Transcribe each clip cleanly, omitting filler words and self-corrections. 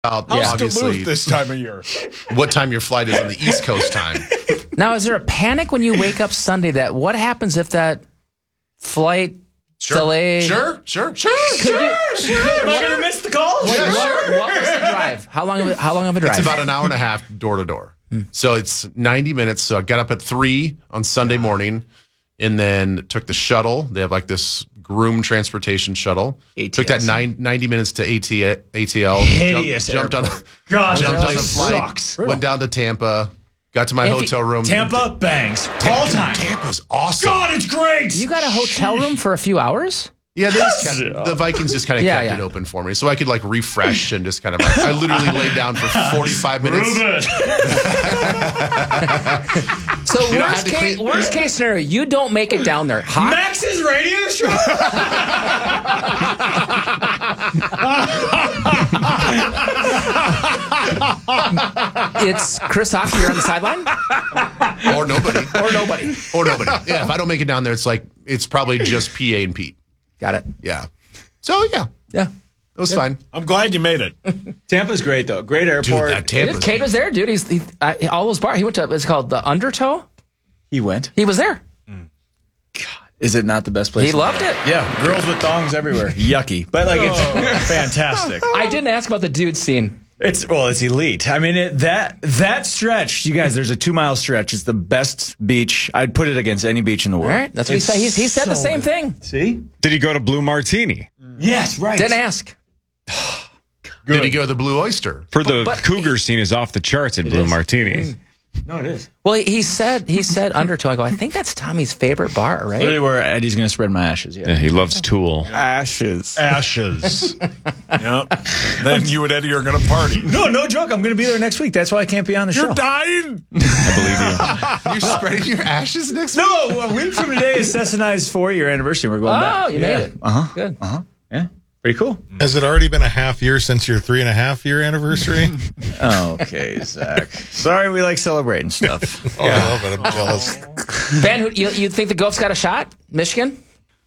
How's obviously Duluth this time of year? What time your flight is on the East Coast time. Now, is there a panic when you wake up Sunday that what happens if that flight delay? Sure. Am I going to miss the call? What was the drive? How long of a drive? It's about an hour and a half door to door. So it's 90 minutes. So I got up at 3 on Sunday morning and then took the shuttle. They have like this groom transportation shuttle. ATS. Took that 90 minutes to ATL. Hideous Jumped on Gosh, jumped that on a place flight. sucks. Went down to Tampa. Got to my hotel room. Tampa bangs. All time. Tampa's awesome. God, it's great. You got a hotel room for a few hours? Yeah, the Vikings just kind of kept it open for me, so I could like refresh and just kind of. I literally laid down for 45 minutes. So worst case scenario, you don't make it down there. Hot? Max's radio show. It's Chris Hockey on the sideline, or nobody. Yeah, if I don't make it down there, it's probably just PA and Pete. Got it. Yeah. So yeah, it was fine. I'm glad you made it. Tampa's great though. Great airport. Dude, that Tampa's Kate was there, dude. All those bars. He went to. It's called the Undertow. He went. He was there. Is it not the best place? He loved it. Yeah, girls with thongs everywhere. Yucky, but like it's fantastic. I didn't ask about the dude scene. It's elite. I mean, that stretch, you guys. There's a 2-mile stretch. It's the best beach. I'd put it against any beach in the world. All right, that's what he said. He said the same thing. See? Did he go to Blue Martini? Yes, right. Didn't ask. Did he go to the Blue Oyster? For the cougar scene is off the charts at Blue Martini. No, it is. Well, he said Undertow. I go, I think that's Tommy's favorite bar, right? Literally where Eddie's going to spread my ashes. Yeah, he loves Tool. Ashes. Yep. Then you and Eddie are going to party. No joke. I'm going to be there next week. That's why I can't be on the show. You're dying. I believe you. You're spreading your ashes next week? No, a week from today is Sess and I's 4-year anniversary. We're going back. Oh, you made it. Good. Yeah. Pretty cool. Has it already been a half year since your 3.5-year anniversary? Okay, Zach. Sorry, we like celebrating stuff. I love it. I'm jealous. Ben, you think the Gophers got a shot? Michigan?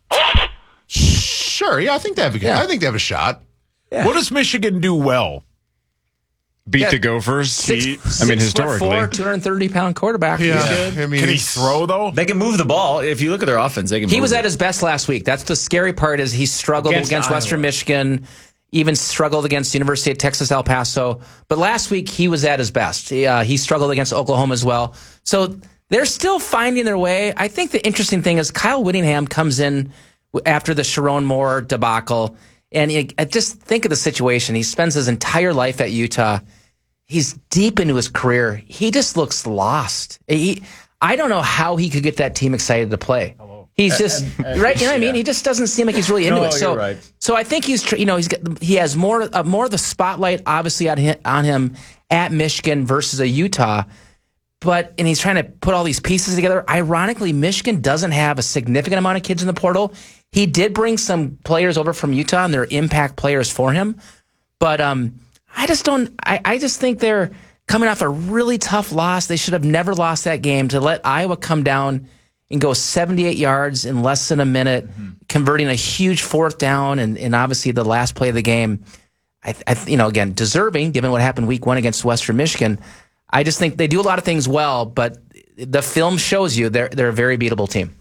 Sure. Yeah, I think they have a shot. Yeah. What does Michigan do well? Beat the Gophers. Historically. 6'4", 230-pound quarterback. Yeah. I mean, Can he throw, though? They can move the ball. If you look at their offense, they can He move was it. at his best last week. That's the scary part is he struggled against Western Michigan, even struggled against the University of Texas El Paso. But last week, he was at his best. He struggled against Oklahoma as well. So they're still finding their way. I think the interesting thing is Kyle Whittingham comes in after the Sharon Moore debacle. And just think of the situation. He spends his entire life at Utah. He's deep into his career. He just looks lost. I don't know how he could get that team excited to play. He's just right. You know what I mean? He just doesn't seem like he's really into it. So, you're right. So I think he has more of the spotlight obviously on him at Michigan versus a Utah. And he's trying to put all these pieces together. Ironically, Michigan doesn't have a significant amount of kids in the portal. He did bring some players over from Utah, and they're impact players for him. But I just think they're coming off a really tough loss. They should have never lost that game. To let Iowa come down and go 78 yards in less than a minute, converting a huge 4th down, and obviously the last play of the game. Again, deserving given what happened week 1 against Western Michigan. I just think they do a lot of things well, but the film shows you they're a very beatable team.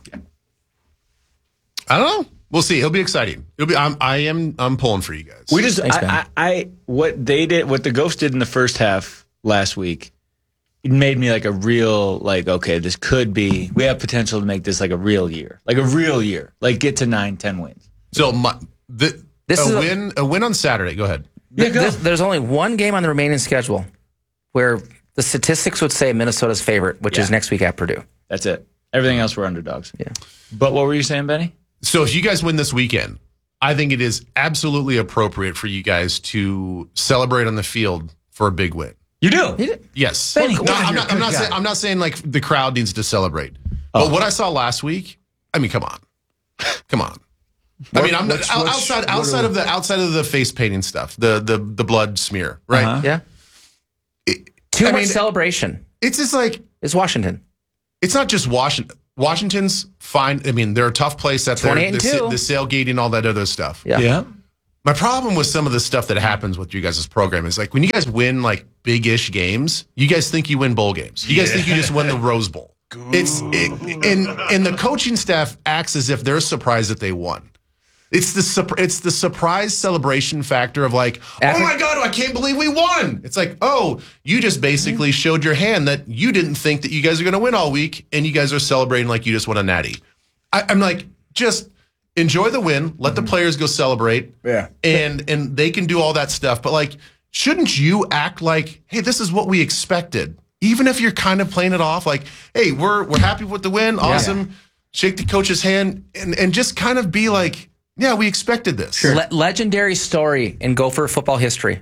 I don't know. We'll see. It'll be exciting. I'm pulling for you guys. We just Thanks, what the Ghosts did in the first half last week, it made me like a real okay, this could be. We have potential to make this like a real year, like get to 9-10 wins. So a win on Saturday. Go ahead. There's only one game on the remaining schedule where the statistics would say Minnesota's favorite, which is next week at Purdue. That's it. Everything else we're underdogs. Yeah. But what were you saying, Benny? So if you guys win this weekend, I think it is absolutely appropriate for you guys to celebrate on the field for a big win. You do? Yes. Benny, No, I'm not saying like the crowd needs to celebrate. But what I saw last week, I mean, come on. I mean, I'm outside of the face painting stuff, the blood smear, right? Yeah. Too much celebration. It's just like It's Washington. It's not just Washington. Washington's fine. I mean, they're a tough place. That's 28-2. the sailgating, all that other stuff. Yeah. My problem with some of the stuff that happens with you guys' program is like when you guys win like big-ish games, you guys think you win bowl games. You guys think you just won the Rose Bowl. And the coaching staff acts as if they're surprised that they won. It's the surprise celebration factor of like, oh my God, I can't believe we won. It's like, oh, you just basically showed your hand that you didn't think that you guys are going to win all week, and you guys are celebrating like you just won a natty. I'm like, just enjoy the win. Let the players go celebrate. Yeah. And they can do all that stuff. But like, shouldn't you act like, hey, this is what we expected? Even if you're kind of playing it off like, hey, we're happy with the win. Awesome. Yeah. Shake the coach's hand and just kind of be like, yeah, we expected this. Sure. Legendary story in Gopher football history.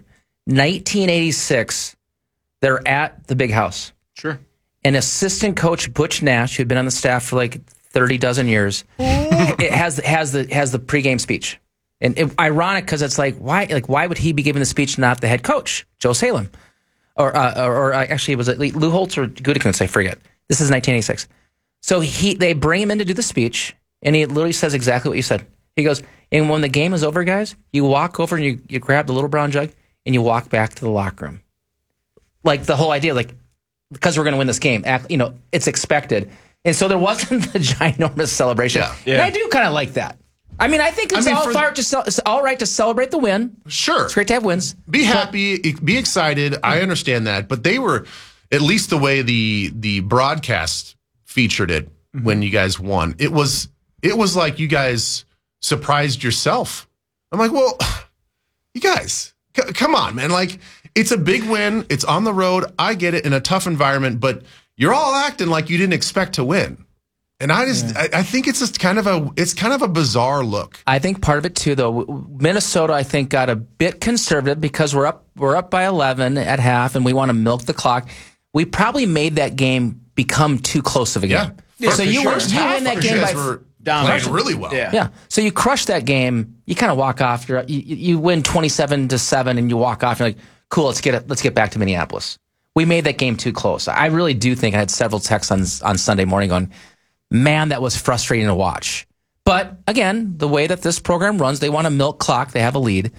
1986, they're at the Big House. Sure. And assistant coach Butch Nash, who'd been on the staff for like 30 dozen years, it has the pregame speech. And ironic because it's like why would he be giving the speech, not the head coach, Joe Salem, or actually was it Lou Holtz or Gutekunst? I forget. This is 1986. So they bring him in to do the speech, and he literally says exactly what you said. He goes, and when the game is over, guys, you walk over and you grab the little brown jug and you walk back to the locker room. Like the whole idea, like because we're going to win this game, it's expected. And so there wasn't the ginormous celebration. Yeah. And I do kind of like that. I mean, I think it's all right to celebrate the win. Sure. It's great to have wins. Be happy, be excited. I understand that. But they were, at least the way the broadcast featured it when you guys won, it was like you guys surprised yourself. I'm like, well, you guys, come on, man. Like, it's a big win. It's on the road. I get it, in a tough environment, but you're all acting like you didn't expect to win. And I think it's just kind of a bizarre look. I think part of it too, though, Minnesota, I think, got a bit conservative because we're up by 11 at half, and we want to milk the clock. We probably made that game become too close of a game. Yeah. So you win that game by playing really well. Yeah. So you crush that game. You kind of walk off. You win 27-7, and you walk off. You're like, cool. Let's get back to Minneapolis. We made that game too close. I really do think I had several texts on Sunday morning going, man, that was frustrating to watch. But again, the way that this program runs, they want to milk clock. They have a lead.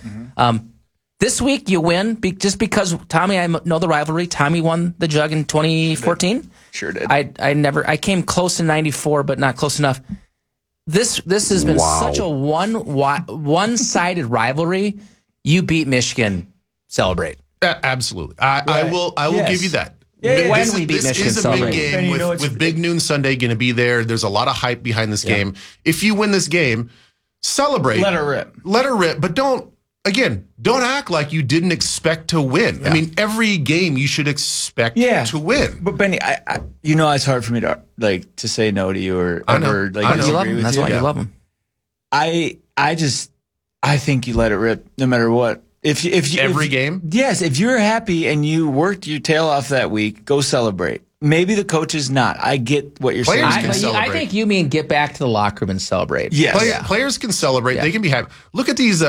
This week you win just because Tommy, I know the rivalry. Tommy won the jug in 2014. Sure did. I came close in 94, but not close enough. This has been such a one-sided rivalry. You beat Michigan, celebrate. Absolutely. I will give you that. When we beat Michigan, this is a big game with Big Noon Sunday going to be there. There's a lot of hype behind this game. If you win this game, celebrate. Let her rip. But don't act like you didn't expect to win. Yeah. I mean, every game you should expect to win. But Benny, it's hard for me to say no to you or ever disagree with you. That's why you love him. I think you let it rip no matter what. If every game? Yes, if you're happy and you worked your tail off that week, go celebrate. Maybe the coach is not. I get what you're saying. I think you mean get back to the locker room and celebrate. Yes. Players can celebrate. Yeah. They can be happy. Look at these.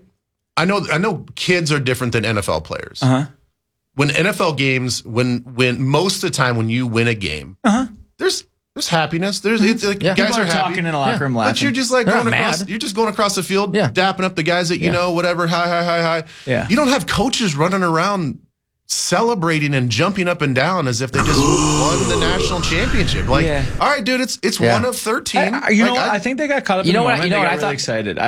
I know kids are different than NFL players. When NFL games, when most of the time when you win a game, there's happiness. It's like guys are happy. Talking in a locker room, laughing. But you're just like you're just going across the field, dapping up the guys that you know, whatever. Hi. Yeah. You don't have coaches running around celebrating and jumping up and down as if they just won the national championship. Like, all right, dude, it's one of 13. I think they got caught up. In the moment. They got really excited.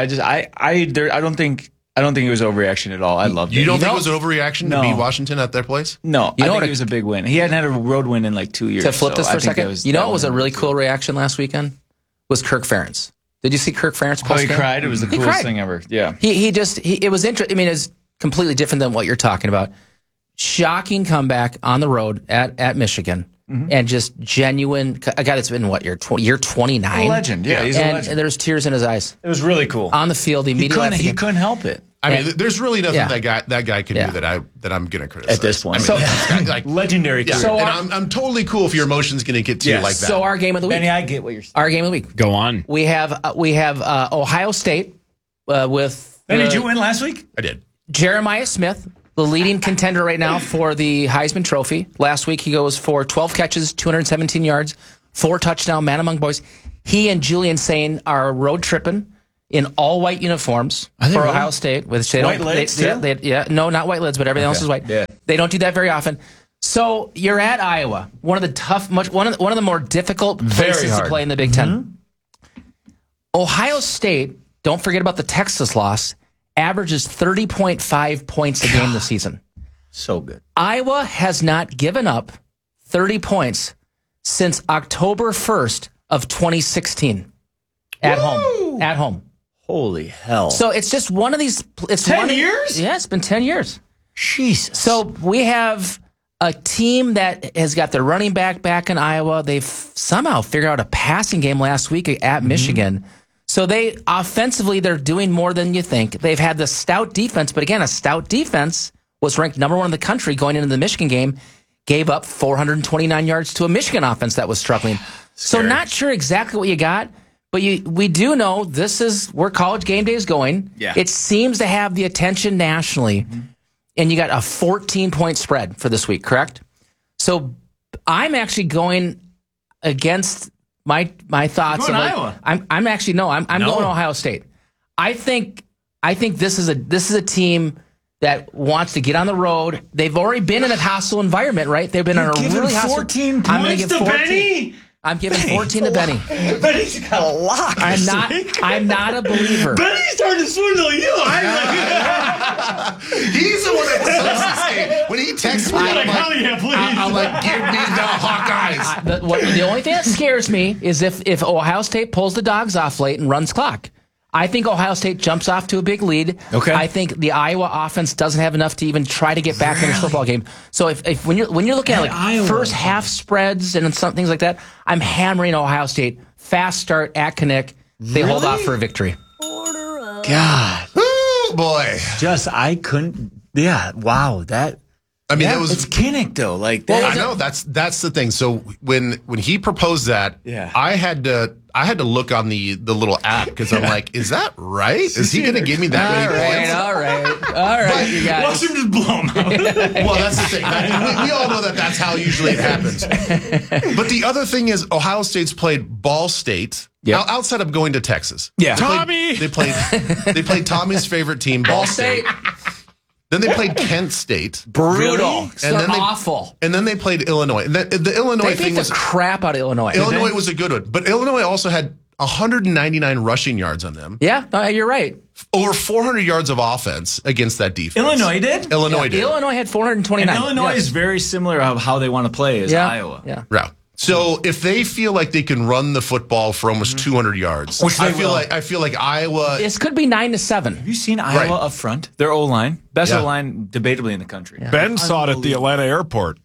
I don't think it was overreaction at all. I loved it. You don't think it was an overreaction to beat Washington at their place? No, I think it was a big win. He hadn't had a road win in like 2 years. To flip this for a second, what was a really cool reaction last weekend? Was Kirk Ferentz. Did you see Kirk Ferentz post? He cried. It was the coolest thing ever. Yeah. It was interesting. I mean, it's completely different than what you're talking about. Shocking comeback on the road at Michigan. And just genuine. A guy that's been year 29. A legend. Yeah, he's a legend. And there's tears in his eyes. It was really cool. On the field, he couldn't help it. I mean, there's really nothing that guy can do that I'm going to criticize at this point. I mean, like legendary. Yeah. So I'm totally cool if your emotions going to get to you like that. So our game of the week. Benny, I get what you're saying. Our game of the week. Go on. We have Ohio State with. Benny, did you win last week? I did. Jeremiah Smith, the leading contender right now for the Heisman Trophy. Last week he goes for 12 catches, 217 yards, 4 touchdown, man among boys. He and Julian Sain are road tripping. in all white uniforms for Ohio State. Which they White don't, lids, yeah, no, not white lids, but everything else is white. Yeah. They don't do that very often. So you're at Iowa, one of the more difficult places to play in the Big Ten. Ohio State, don't forget about the Texas loss, averages 30.5 points a game this season. So good. Iowa has not given up 30 points since October 1st of 2016 at home. At home. Holy hell. So it's just one of these. It's 10 years? Yeah, it's been 10 years. Jesus. So we have a team that has got their running back in Iowa. They've somehow figured out a passing game last week at Michigan. So they offensively, they're doing more than you think. They've had the stout defense, but again, a stout defense was ranked number 1 in the country going into the Michigan game, gave up 429 yards to a Michigan offense that was struggling. So not sure exactly what you got, but we do know this is where College Game Day is going. Yeah. It seems to have the attention nationally, and you got a 14-point spread for this week, correct? So I'm actually going against my thoughts. You're going of Iowa. I'm actually going Ohio State. I think this is a team that wants to get on the road. They've already been in a hostile environment, right? They've been in a really hostile. 14 I'm gonna points give to 14. Benny? I'm giving 14 to Benny. Benny's got a lock. I'm not a believer. Benny's starting to swindle you. He's the one that sucks this game. When he texts me, I'm like, give me the Hawkeyes. The only thing that scares me is if Ohio State pulls the dogs off late and runs clock. I think Ohio State jumps off to a big lead. Okay. I think the Iowa offense doesn't have enough to even try to get back in this football game. So if when you're looking at like Iowa. first half spreads and some things like that, I'm hammering Ohio State. Fast start at Kinnick. They hold off for a victory. God. Ooh, boy. I couldn't. Yeah. Wow. That. I mean, Yeah, that was. it's Kinnick though. Like that. I know that's the thing. So when he proposed that, Yeah. I had to look on the little app because I'm like, is that right? Is he going to give me that many points? All right, you guys. Watch him just blow him out. Well, that's the thing. We all know that's how usually it happens. But the other thing is, Ohio State's played Ball State. Yep. Outside of going to Texas. Yeah. Tommy! They played Tommy's favorite team, Ball State. Then they played Kent State. Brutal. And They're then awful. And then they played Illinois. And the Illinois They thing beat was the crap out of Illinois. Illinois was a good one. But Illinois also had 199 rushing yards on them. Yeah, you're right. Over 400 yards of offense against that defense. Illinois did. Illinois did. Illinois had 429. And Illinois is very similar of how they want to play as Iowa. Yeah. Yeah. So if they feel like they can run the football for almost 200 yards, Which they I feel will. like Iowa. This could be 9-7. Have you seen Iowa Right. up front? Their O-line. Best Yeah. O-line debatably in the country. Ben saw it at the Atlanta airport.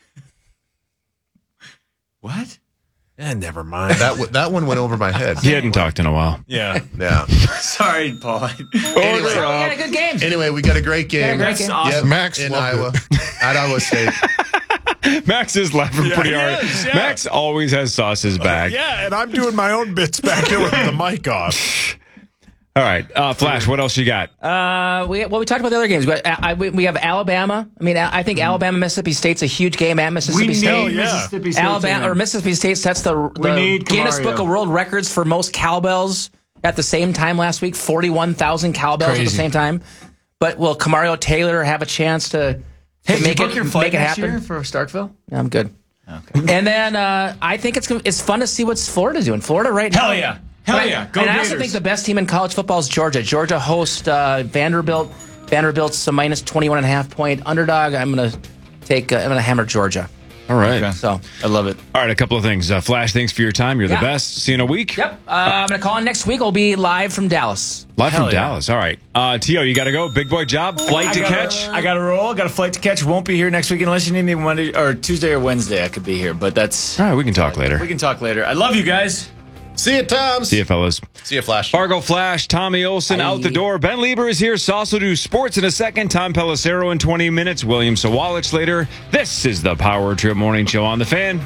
What? Never mind. That one went over my head. He hadn't talked in a while. Yeah. Yeah. Sorry, Paul. Anyway, We got a good game. anyway, we got a great game. Got a great game. Awesome. Yep, Max in loved Iowa at Iowa State. Max is laughing pretty he hard. is, yeah. Max always has sauces back. Yeah, and I'm doing my own bits back there with the mic off. All right, Flash. What else you got? We talked about the other games. We have Alabama. I mean, I think Alabama Mississippi State's a huge game at Mississippi State. yeah. Mississippi State Alabama or Mississippi State sets the need Guinness Camario. Book of World Records for most cowbells at the same time last week. 41,000 cowbells at the same time. But will Camario Taylor have a chance to make book it your flight make it next happen year for Starkville? Yeah, I'm good. Okay. And then I think it's fun to see what's Florida doing. Florida right now. Hell yeah. Hell yeah. Go and I Gators. also think the best team in college football is Georgia. Georgia hosts Vanderbilt. Vanderbilt's a minus 21.5 point underdog. I'm gonna hammer Georgia. All right. Okay. So I love it. All right, a couple of things. Flash, thanks for your time. You're the Yeah. best. See you in a week. yep, I'm gonna call in next week. I'll be live from Dallas. Live from Hell yeah. Dallas. All right. T.O., you got to go. Big boy job. Flight to catch. I got a roll. Got a flight to catch. Won't be here next week unless you need me Monday or Tuesday or Wednesday. I could be here, but that's. All right, we can talk later. We can talk later. I love you guys. See you, Tom. See you, fellas. See you, Flash. Fargo Flash, Tommy Olson out the door. Ben Lieber is here. Sauce will do sports in a second. Tom Pelissero in 20 minutes. William Sawalich later. This is the Power Trip Morning Show on The Fan.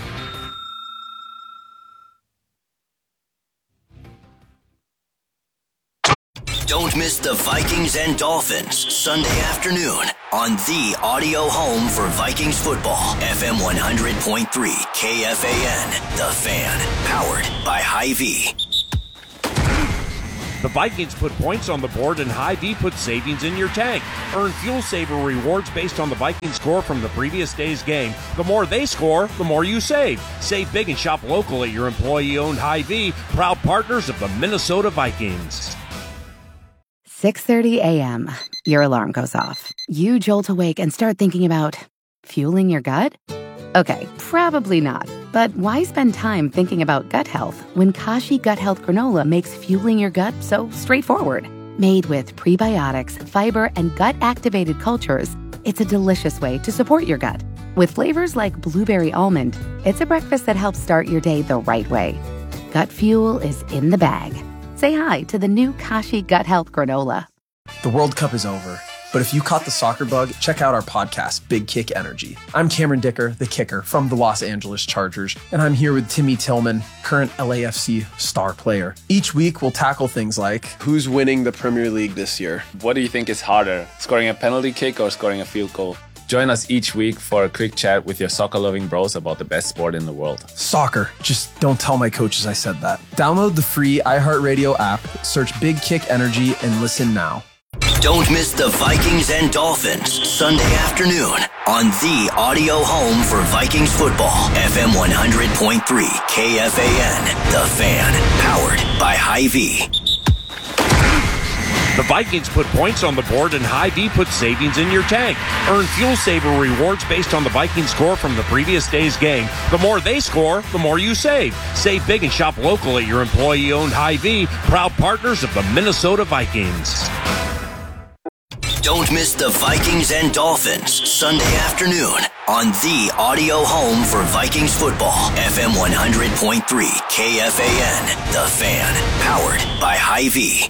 Don't miss the Vikings and Dolphins Sunday afternoon on the audio home for Vikings football. FM 100.3 KFAN. The Fan. Powered by Hy-Vee. The Vikings put points on the board and Hy-Vee puts savings in your tank. Earn Fuel Saver rewards based on the Vikings score from the previous day's game. The more they score, the more you save. Save big and shop local at your employee-owned Hy-Vee, proud partners of the Minnesota Vikings. 6:30 a.m. Your alarm goes off. You jolt awake and start thinking about fueling your gut? Okay, probably not. But why spend time thinking about gut health when Kashi Gut Health Granola makes fueling your gut so straightforward? Made with prebiotics, fiber, and gut-activated cultures, it's a delicious way to support your gut. With flavors like blueberry almond, it's a breakfast that helps start your day the right way. Gut fuel is in the bag. Say hi to the new Kashi Gut Health Granola. The World Cup is over, but if you caught the soccer bug, check out our podcast, Big Kick Energy. I'm Cameron Dicker, the kicker from the Los Angeles Chargers, and I'm here with Timmy Tillman, current LAFC star player. Each week, we'll tackle things like, who's winning the Premier League this year? What do you think is harder, scoring a penalty kick or scoring a field goal? Join us each week for a quick chat with your soccer-loving bros about the best sport in the world. Soccer. Just don't tell my coaches I said that. Download the free iHeartRadio app, search Big Kick Energy, and listen now. Don't miss the Vikings and Dolphins Sunday afternoon on the audio home for Vikings football. FM 100.3 KFAN, The Fan, powered by Hy-Vee. The Vikings put points on the board and Hy-Vee puts savings in your tank. Earn Fuel Saver rewards based on the Vikings score from the previous day's game. The more they score, the more you save. Save big and shop local at your employee-owned Hy-Vee, proud partners of the Minnesota Vikings. Don't miss the Vikings and Dolphins Sunday afternoon on the audio home for Vikings football. FM 100.3 KFAN, The Fan, powered by Hy-Vee.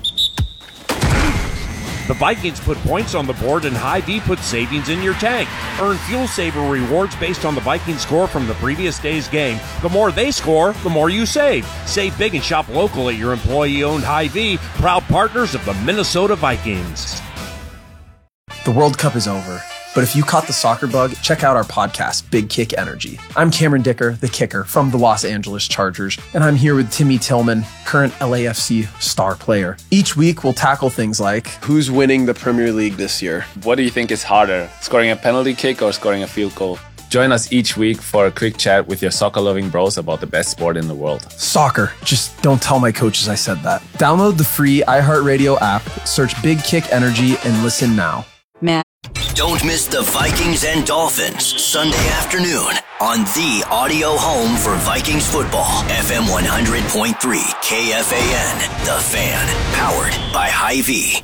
The Vikings put points on the board and Hy-Vee puts savings in your tank. Earn Fuel Saver rewards based on the Vikings score from the previous day's game. The more they score, the more you save. Save big and shop local at your employee-owned Hy-Vee, proud partners of the Minnesota Vikings. The World Cup is over, but if you caught the soccer bug, check out our podcast, Big Kick Energy. I'm Cameron Dicker, the kicker from the Los Angeles Chargers, and I'm here with Timmy Tillman, current LAFC star player. Each week, we'll tackle things like, who's winning the Premier League this year? What do you think is harder, scoring a penalty kick or scoring a field goal? Join us each week for a quick chat with your soccer-loving bros about the best sport in the world. Soccer. Just don't tell my coaches I said that. Download the free iHeartRadio app, search Big Kick Energy, and listen now. Don't miss the Vikings and Dolphins Sunday afternoon on the audio home for Vikings football. FM 100.3 KFAN, The Fan, powered by Hy-Vee.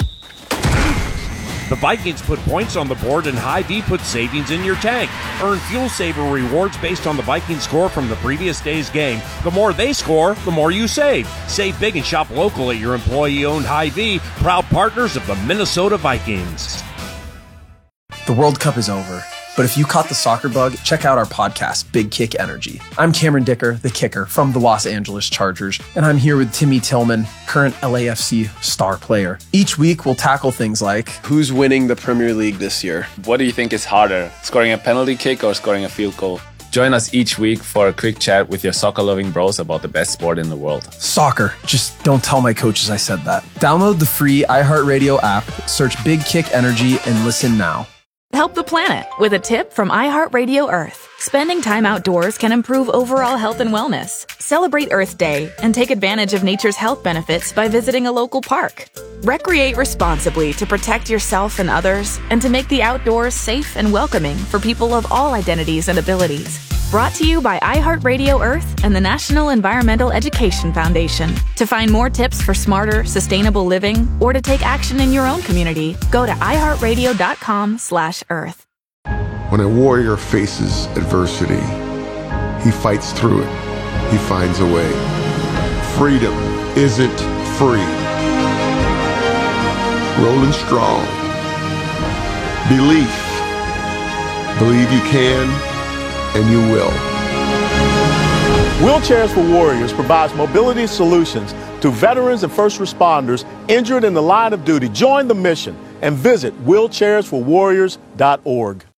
The Vikings put points on the board and Hy-Vee puts savings in your tank. Earn Fuel Saver rewards based on the Vikings score from the previous day's game. The more they score, the more you save. Save big and shop local at your employee-owned Hy-Vee, proud partners of the Minnesota Vikings. The World Cup is over, but if you caught the soccer bug, check out our podcast, Big Kick Energy. I'm Cameron Dicker, the kicker from the Los Angeles Chargers, and I'm here with Timmy Tillman, current LAFC star player. Each week, we'll tackle things like, who's winning the Premier League this year? What do you think is harder, scoring a penalty kick or scoring a field goal? Join us each week for a quick chat with your soccer-loving bros about the best sport in the world. Soccer. Just don't tell my coaches I said that. Download the free iHeartRadio app, search Big Kick Energy, and listen now. Help the planet with a tip from iHeartRadio Earth. Spending time outdoors can improve overall health and wellness. Celebrate Earth Day and take advantage of nature's health benefits by visiting a local park. Recreate responsibly to protect yourself and others and to make the outdoors safe and welcoming for people of all identities and abilities. Brought to you by iHeartRadio Earth and the National Environmental Education Foundation. To find more tips for smarter, sustainable living or to take action in your own community, go to iHeartRadio.com/Earth. When a warrior faces adversity, he fights through it. He finds a way. Freedom isn't free. Rolling strong. Belief. Believe you can, and you will. Wheelchairs for Warriors provides mobility solutions to veterans and first responders injured in the line of duty. Join the mission and visit wheelchairsforwarriors.org.